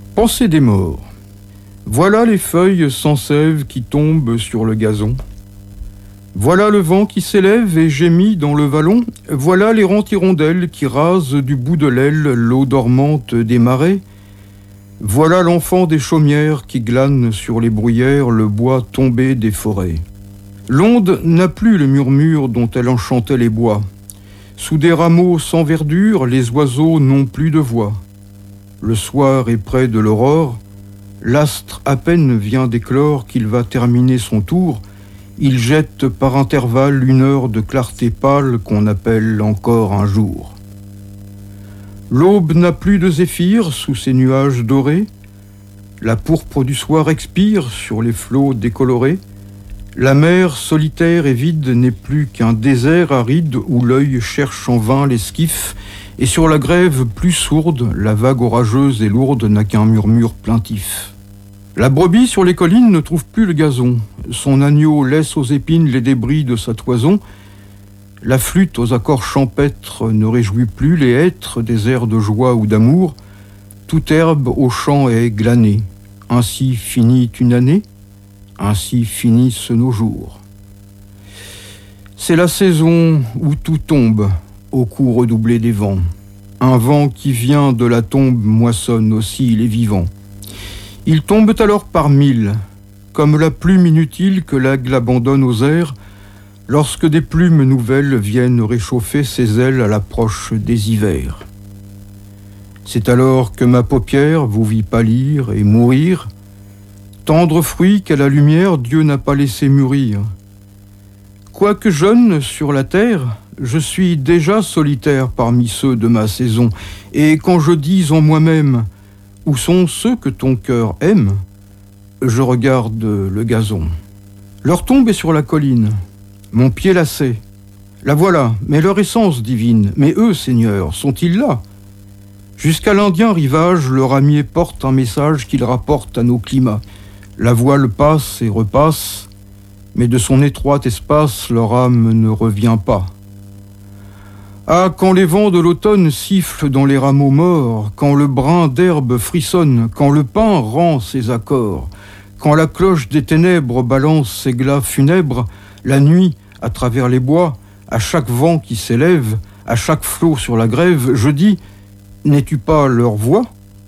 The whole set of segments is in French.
Pensée des morts. Voilà les feuilles sans sève qui tombent sur le gazon. Voilà le vent qui s'élève et gémit dans le vallon. Voilà l'errante hirondelle qui rase du bout de l'aile l'eau dormante des marais. Voilà l'enfant des chaumières qui glane sur les bruyères le bois tombé des forêts. L'onde n'a plus le murmure dont elle enchantait les bois. Sous des rameaux sans verdure, les oiseaux n'ont plus de voix. Le soir est près de l'aurore, l'astre à peine vient d'éclore qu'il va terminer son tour. Il jette par intervalle une heure de clarté pâle qu'on appelle encore un jour. L'aube n'a plus de zéphyr sous ses nuages dorés. La pourpre du soir expire sur les flots décolorés. La mer solitaire et vide n'est plus qu'un désert aride où l'œil cherche en vain l'esquif, et sur la grève plus sourde, la vague orageuse et lourde n'a qu'un murmure plaintif. La brebis sur les collines ne trouve plus le gazon. Son agneau laisse aux épines les débris de sa toison. La flûte aux accords champêtres ne réjouit plus les hêtres des airs de joie ou d'amour. Toute herbe au champ est glanée. Ainsi finit une année, ainsi finissent nos jours. C'est la saison où tout tombe au coup redoublé des vents. Un vent qui vient de la tombe moissonne aussi les vivants. Ils tombent alors par mille, comme la plume inutile que l'aigle abandonne aux airs, lorsque des plumes nouvelles viennent réchauffer ses ailes à l'approche des hivers. C'est alors que ma paupière vous vit pâlir et mourir, tendre fruit qu'à la lumière Dieu n'a pas laissé mûrir. Quoique jeune sur la terre, je suis déjà solitaire parmi ceux de ma saison, et quand je dis en moi-même « Où sont ceux que ton cœur aime ?» je regarde le gazon. Leur tombe est sur la colline, mon pied la sait. La voilà, mais leur essence divine, mais eux, Seigneur, sont-ils là ? Jusqu'à l'Indien rivage, le ramier porte un message qu'il rapporte à nos climats. La voile passe et repasse, mais de son étroit espace, leur âme ne revient pas. Ah, quand les vents de l'automne sifflent dans les rameaux morts, quand le brin d'herbe frissonne, quand le pin rend ses accords, quand la cloche des ténèbres balance ses glas funèbres, la nuit, à travers les bois, à chaque vent qui s'élève, à chaque flot sur la grève, je dis, n'es-tu pas leur voix ?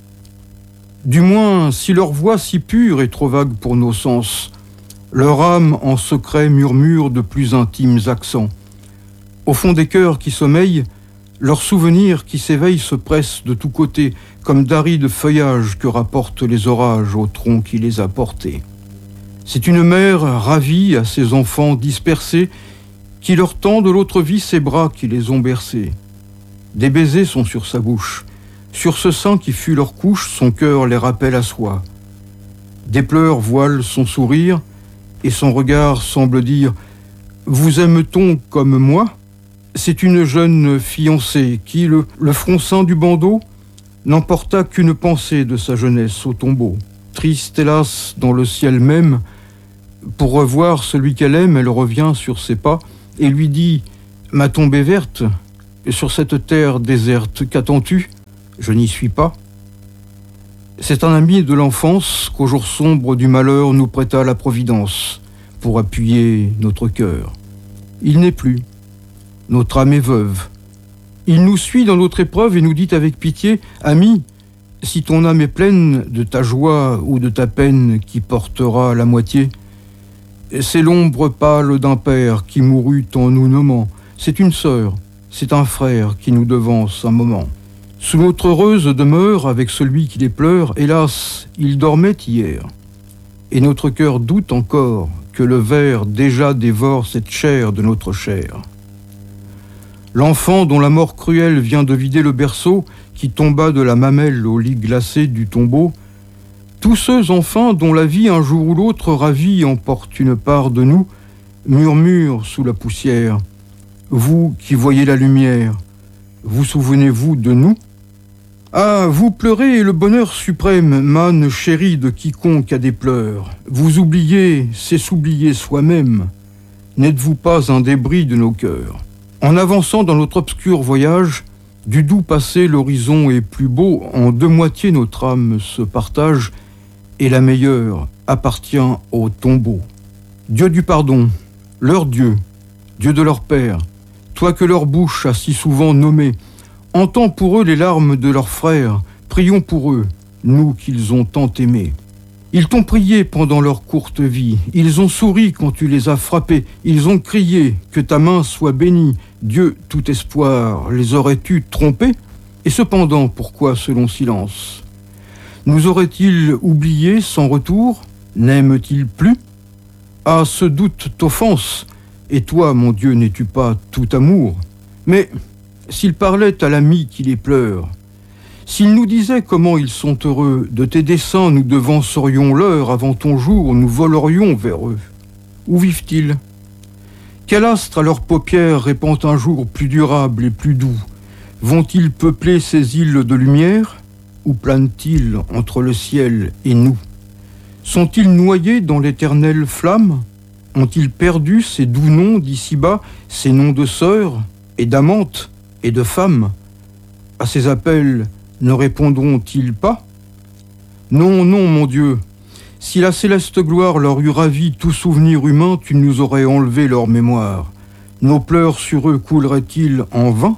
Du moins, si leur voix si pure est trop vague pour nos sens, leur âme en secret murmure de plus intimes accents. Au fond des cœurs qui sommeillent, leurs souvenirs qui s'éveillent se pressent de tous côtés, comme d'arides feuillages que rapportent les orages au tronc qui les a portés. C'est une mère ravie à ses enfants dispersés, qui leur tend de l'autre vie ses bras qui les ont bercés. Des baisers sont sur sa bouche. Sur ce sein qui fut leur couche, son cœur les rappelle à soi. Des pleurs voilent son sourire, et son regard semble dire « Vous aime-t-on comme moi ?» C'est une jeune fiancée qui, le front ceint du bandeau, n'emporta qu'une pensée de sa jeunesse au tombeau. Triste, hélas, dans le ciel même, pour revoir celui qu'elle aime, elle revient sur ses pas et lui dit « Ma tombe est verte, et sur cette terre déserte, qu'attends-tu ? Je n'y suis pas. » C'est un ami de l'enfance qu'au jour sombre du malheur nous prêta la Providence pour appuyer notre cœur. Il n'est plus. Notre âme est veuve. Il nous suit dans notre épreuve et nous dit avec pitié « Ami, si ton âme est pleine de ta joie ou de ta peine qui portera la moitié, c'est l'ombre pâle d'un père qui mourut en nous nommant. C'est une sœur, c'est un frère qui nous devance un moment. Sous notre heureuse demeure, avec celui qui les pleure, hélas, il dormait hier. Et notre cœur doute encore que le ver déjà dévore cette chair de notre chair. L'enfant dont la mort cruelle vient de vider le berceau, qui tomba de la mamelle au lit glacé du tombeau, tous ceux enfin dont la vie un jour ou l'autre ravie emporte une part de nous, murmurent sous la poussière. Vous qui voyez la lumière, vous souvenez-vous de nous ? Ah, vous pleurez et le bonheur suprême, manne chérie de quiconque a des pleurs. Vous oubliez, c'est s'oublier soi-même. N'êtes-vous pas un débris de nos cœurs ? En avançant dans notre obscur voyage, Du doux passé, l'horizon est plus beau, en deux moitiés notre âme se partage, et la meilleure appartient au tombeau. Dieu du pardon, leur Dieu, Dieu de leur Père, toi que leur bouche a si souvent nommé, entends pour eux les larmes de leurs frères, prions pour eux, nous qu'ils ont tant aimés. Ils t'ont prié pendant leur courte vie, ils ont souri quand tu les as frappés, ils ont crié que ta main soit bénie, Dieu, tout espoir, les aurais-tu trompés? Et cependant, pourquoi ce long silence? Nous auraient-ils oubliés sans retour? N'aiment-ils plus? Ah, ce doute t'offense, et toi, mon Dieu, n'es-tu pas tout amour? Mais s'ils parlaient à l'ami qui les pleure, s'ils nous disaient comment ils sont heureux, de tes desseins nous devancerions l'heure, avant ton jour nous volerions vers eux. Où vivent-ils? Quel astre à leurs paupières répand un jour plus durable et plus doux? Vont-ils peupler ces îles de lumière? Ou planent-ils entre le ciel et nous? Sont-ils noyés dans l'éternelle flamme? Ont-ils perdu ces doux noms d'ici-bas, ces noms de sœurs et d'amantes et de femmes? À ces appels ne répondront-ils pas? Non, non, mon Dieu, si la céleste gloire leur eût ravi tout souvenir humain, tu nous aurais enlevé leur mémoire. Nos pleurs sur eux couleraient-ils en vain?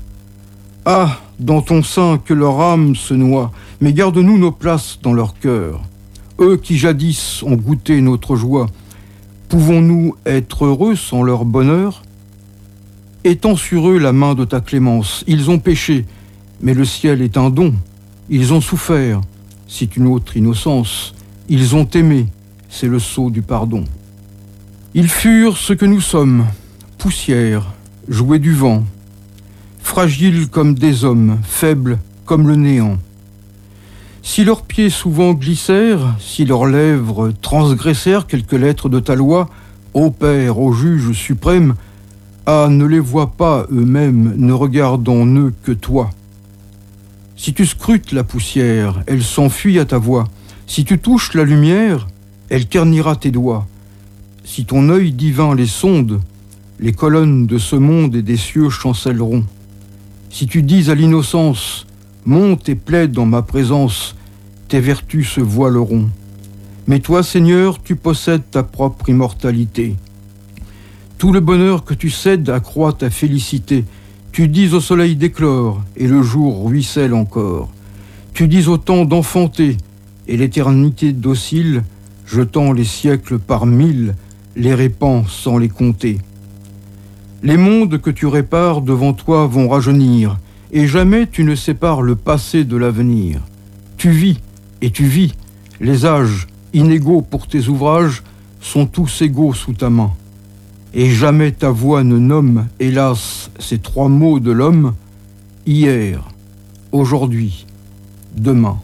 Ah, dans ton sein que leur âme se noie, mais garde-nous nos places dans leur cœur. Eux qui jadis ont goûté notre joie, pouvons-nous être heureux sans leur bonheur? Étends sur eux la main de ta clémence. Ils ont péché, mais le ciel est un don. Ils ont souffert, c'est une autre innocence. Ils ont aimé, c'est le sceau du pardon. Ils furent ce que nous sommes, poussière, jouets du vent, fragiles comme des hommes, faibles comme le néant. Si leurs pieds souvent glissèrent, si leurs lèvres transgressèrent quelques lettres de ta loi, ô Père, ô Juge suprême, ah, ne les vois pas eux-mêmes, ne regarde en eux que toi. Si tu scrutes la poussière, elle s'enfuit à ta voix. Si tu touches la lumière, elle ternira tes doigts. Si ton œil divin les sonde, les colonnes de ce monde et des cieux chancelleront. Si tu dis à l'innocence, monte et plaide dans ma présence, tes vertus se voileront. Mais toi, Seigneur, tu possèdes ta propre immortalité. Tout le bonheur que tu cèdes accroît ta félicité. Tu dis au soleil d'éclore, et le jour ruisselle encore. Tu dis au temps d'enfanter, et l'éternité docile, jetant les siècles par mille, les répand sans les compter. Les mondes que tu répares devant toi vont rajeunir, et jamais tu ne sépares le passé de l'avenir. Tu vis, et tu vis, les âges, inégaux pour tes ouvrages, sont tous égaux sous ta main. Et jamais ta voix ne nomme, hélas, ces trois mots de l'homme, hier, aujourd'hui, demain.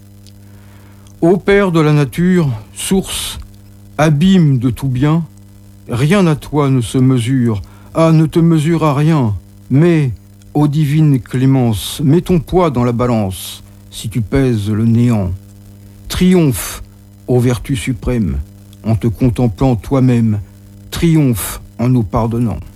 Ô Père de la nature, source, abîme de tout bien, rien à toi ne se mesure, ah, ne te mesure à rien, mais, ô divine clémence, mets ton poids dans la balance, si tu pèses le néant. Triomphe, ô vertu suprême, en te contemplant toi-même, triomphe en nous pardonnant.